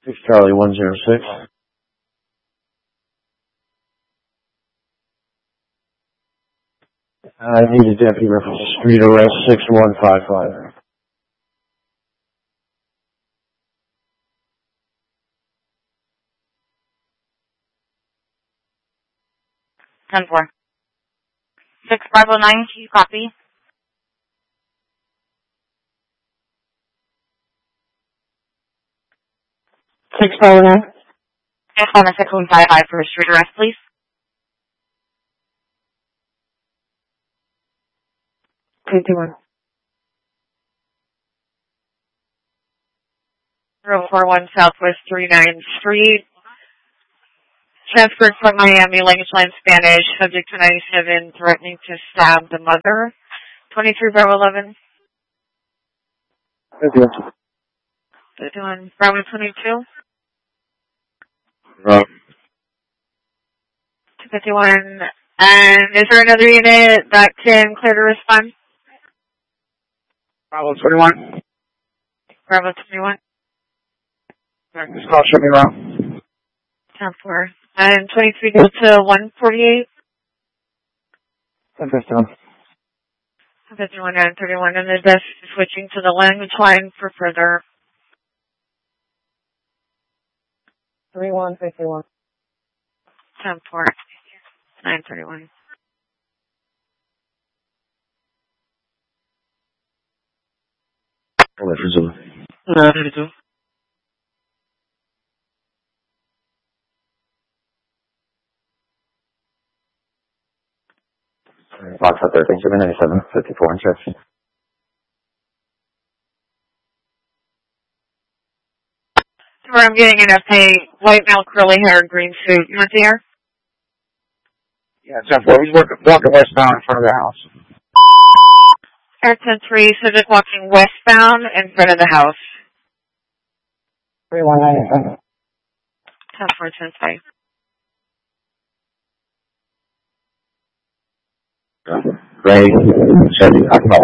6 Charlie 106. I need a deputy for street arrest 6155. Ten four. 6509, can you copy? Six five nine. Just on a 6155 for a street arrest, please. Two two one. 041 Southwest 39th Street. Transferred from Miami, language line Spanish, subject to 97, threatening to stab the mother. 23 Bravo 11. 51 Bravo 22. Right. 251. And is there another unit that can clear to respond? Bravo 21. Bravo 21. This call should be wrong. 10-4. And 23 goes to 148. 10-51. 51 and 31. And the desk is switching to the language line for further. 3151. 10-4. 931. I'll let Rizzo. 32. Box 13, 797, 54 inches. Where I'm getting enough pay, white male, curly hair, green suit. You want the hair? Yeah, 10-4. He's walking westbound in front of the house. Air 10-3, subject walking westbound in front of the house. 3197. 10-4, 10-5. Gray, Chevy,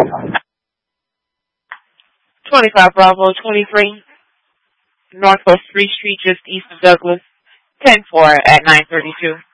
25 Bravo 23, Northwest 3 Street, just east of Douglas. 10-4 at 932.